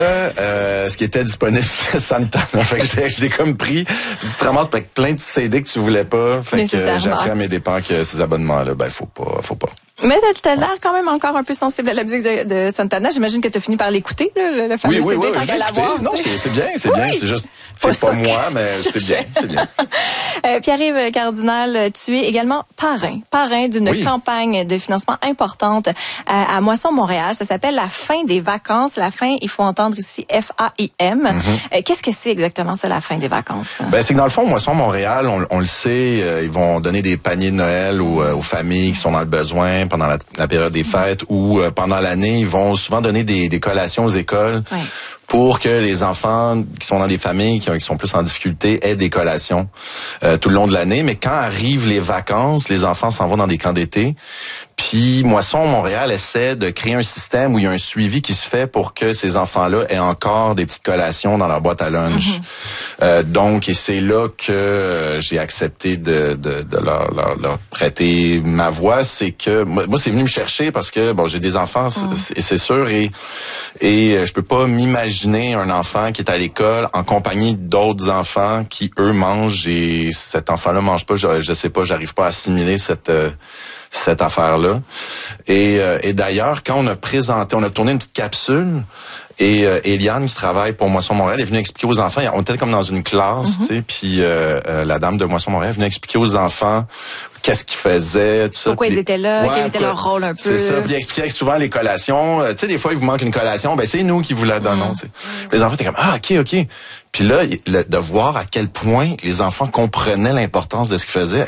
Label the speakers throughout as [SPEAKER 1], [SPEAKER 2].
[SPEAKER 1] ce qui était disponible, c'est Santana. Fait que je l'ai comme pris. Puis tu te ramasses avec plein de CD que tu voulais pas. Fait que j'ai appris à mes dépens que ces abonnements-là, faut pas.
[SPEAKER 2] Mais t'as l'air quand même encore un peu sensible à la musique de Santana. J'imagine que t'as fini par l'écouter, le fameux CD, tant qu'à l'avoir.
[SPEAKER 1] Non, c'est bien. C'est juste, c'est pas moi, mais c'est bien.
[SPEAKER 2] Pierre-Yves Cardinal, tu es également parrain d'une campagne de financement importante à Moisson Montréal. Ça s'appelle la fin des vacances. La fin, il faut entendre ici F-A-I-M. Qu'est-ce que c'est exactement ça, la fin des vacances?
[SPEAKER 1] C'est que dans le fond, Moisson Montréal, on le sait, ils vont donner des paniers de Noël aux familles qui sont dans le besoin pendant la période des fêtes ou pendant l'année, ils vont souvent donner des collations aux écoles pour que les enfants qui sont dans des familles qui sont plus en difficulté aient des collations tout le long de l'année. Mais quand arrivent les vacances, les enfants s'en vont dans des camps d'été. Puis Moisson Montréal essaie de créer un système où il y a un suivi qui se fait pour que ces enfants-là aient encore des petites collations dans leur boîte à lunch. Donc, et c'est là que j'ai accepté de leur prêter ma voix. C'est que moi, c'est venu me chercher parce que j'ai des enfants, c'est sûr, et je peux pas m'imaginer un enfant qui est à l'école en compagnie d'autres enfants qui eux mangent et cet enfant-là mange pas. Je sais pas, j'arrive pas à assimiler cette affaire-là. Et d'ailleurs, quand on a tourné une petite capsule, et Eliane, qui travaille pour Moisson Montréal, est venue expliquer aux enfants, on était comme dans une classe, tu sais, puis la dame de Moisson Montréal est venue expliquer aux enfants qu'est-ce qu'ils faisaient, tout ça.
[SPEAKER 2] Pourquoi ils étaient là, quel était leur rôle un peu.
[SPEAKER 1] C'est ça, puis ils expliquaient souvent les collations. Tu sais, des fois, il vous manque une collation, c'est nous qui vous la donnons, tu sais. Les enfants étaient comme, OK. Puis là, de voir à quel point les enfants comprenaient l'importance de ce qu'ils faisaient,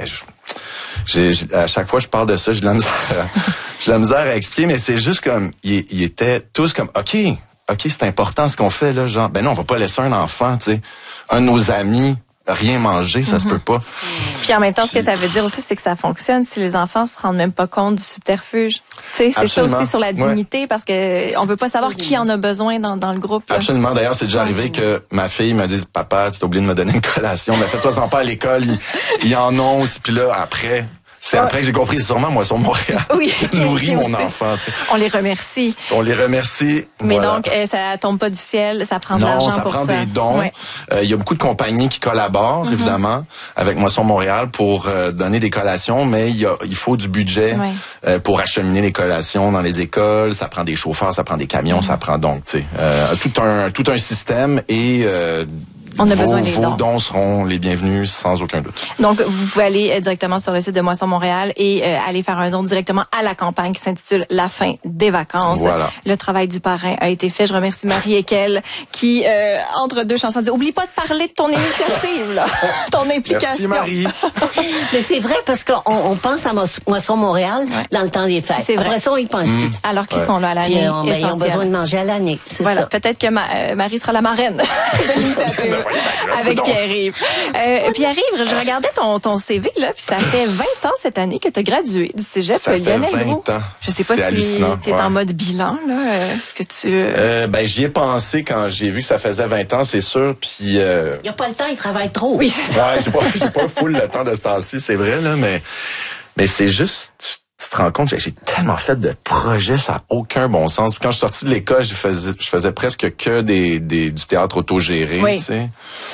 [SPEAKER 1] à chaque fois je parle de ça, j'ai de la misère à expliquer, mais c'est juste comme, ils étaient tous comme, OK, c'est important ce qu'on fait, là, genre, non, on va pas laisser un enfant, tu sais, un de nos amis, rien manger, ça se peut pas.
[SPEAKER 2] Puis en même temps, ce que ça veut dire aussi, c'est que ça fonctionne si les enfants se rendent même pas compte du subterfuge. Tu sais, c'est ça aussi sur la dignité, parce que on veut pas savoir qui en a besoin dans le groupe. Là.
[SPEAKER 1] Absolument. D'ailleurs, c'est déjà arrivé que ma fille me dise, papa, tu t'as oublié de me donner une collation, mais fais-toi-en pas à l'école, ils en ont aussi. Puis là, après... C'est après que j'ai compris, c'est sûrement Moisson Montréal qui nourrit mon enfant. Tu sais.
[SPEAKER 2] On les remercie. Mais donc, ça tombe pas du ciel, ça prend de l'argent pour ça.
[SPEAKER 1] Non, ça prend des dons. Il y a beaucoup de compagnies qui collaborent, évidemment, avec Moisson Montréal pour donner des collations, mais il faut du budget pour acheminer les collations dans les écoles. Ça prend des chauffeurs, ça prend des camions, ça prend donc, tu sais, tout un système et...
[SPEAKER 2] on a besoin des
[SPEAKER 1] dons. Vos dons seront les bienvenus sans aucun doute.
[SPEAKER 2] Donc, vous pouvez aller directement sur le site de Moisson Montréal et aller faire un don directement à la campagne qui s'intitule La fin des vacances.
[SPEAKER 1] Voilà.
[SPEAKER 2] Le travail du parrain a été fait. Je remercie Marie Ekel qui, entre deux chansons, dit « Oublie pas de parler de ton initiative, là, ton implication. »
[SPEAKER 1] Merci Marie.
[SPEAKER 3] Mais c'est vrai parce qu'on pense à Moisson Montréal dans le temps des fêtes.
[SPEAKER 2] C'est vrai.
[SPEAKER 3] Après ça, on y pense plus.
[SPEAKER 2] Alors qu'ils sont là à l'année.
[SPEAKER 3] Ils ont besoin de manger à l'année. C'est ça.
[SPEAKER 2] Peut-être que Marie sera la marraine de l'initiative. Avec Pierre-Yves. Pierre-Yves, je regardais ton CV, là, puis ça fait 20 ans cette année que tu as gradué du cégep Lionel Groulx.
[SPEAKER 1] 20 ans.
[SPEAKER 2] Je sais pas si tu es en mode bilan, là. Est-ce que tu...
[SPEAKER 1] j'y ai pensé quand j'ai vu que ça faisait 20 ans, c'est sûr, puis... Il
[SPEAKER 3] n'y a pas le temps, il travaille trop.
[SPEAKER 2] Oui, c'est ça.
[SPEAKER 1] J'ai pas full le temps de ce temps-ci, c'est vrai, là, mais c'est juste... Tu te rends compte, j'ai tellement fait de projets, ça n'a aucun bon sens. Puis quand je suis sorti de l'école, je faisais presque que du théâtre autogéré, tu sais.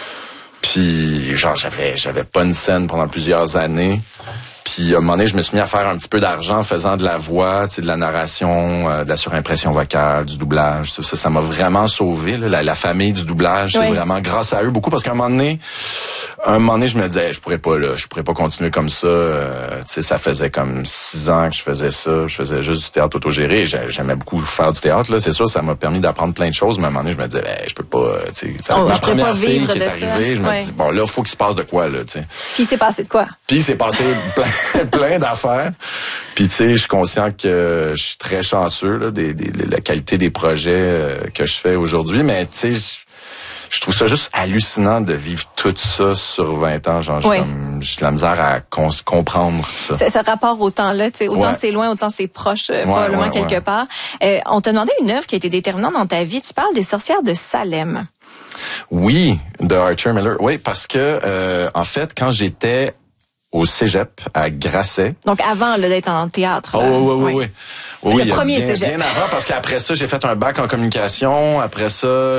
[SPEAKER 1] Puis genre j'avais pas une scène pendant plusieurs années. Puis à un moment donné, je me suis mis à faire un petit peu d'argent en faisant de la voix, tu sais, de la narration, de la surimpression vocale, du doublage. Ça m'a vraiment sauvé. Là, la famille du doublage, c'est vraiment grâce à eux beaucoup parce qu'à un moment donné, je me disais, je pourrais pas continuer comme ça. Tu sais, ça faisait comme 6 ans que je faisais ça. Je faisais juste du théâtre autogéré. J'aimais beaucoup faire du théâtre. Là, c'est sûr, ça m'a permis d'apprendre plein de choses. Mais à un moment donné, je me disais, je peux pas. Tu sais, ma première fille qui est arrivée, je me dis, bon là, faut qu'il se passe de quoi là. Tu sais.
[SPEAKER 2] Puis il s'est passé de quoi? Puis
[SPEAKER 1] il s'est passé plein d'affaires. Puis tu sais, je suis conscient que je suis très chanceux là, la qualité des projets que je fais aujourd'hui. Mais tu sais. Je trouve ça juste hallucinant de vivre tout ça sur 20 ans. Genre, j'ai de la misère à comprendre ça.
[SPEAKER 2] Ce rapport au temps-là, tu sais, autant c'est loin, autant c'est proche, probablement quelque part. On t'a demandé une œuvre qui a été déterminante dans ta vie. Tu parles des Sorcières de Salem.
[SPEAKER 1] Oui, de Arthur Miller. Oui, parce que, en fait, quand j'étais au Cégep à Grasset.
[SPEAKER 2] Donc avant d'être en théâtre.
[SPEAKER 1] Oui.
[SPEAKER 2] Le premier Cégep.
[SPEAKER 1] Bien avant, parce qu'après ça, j'ai fait un bac en communication. Après ça,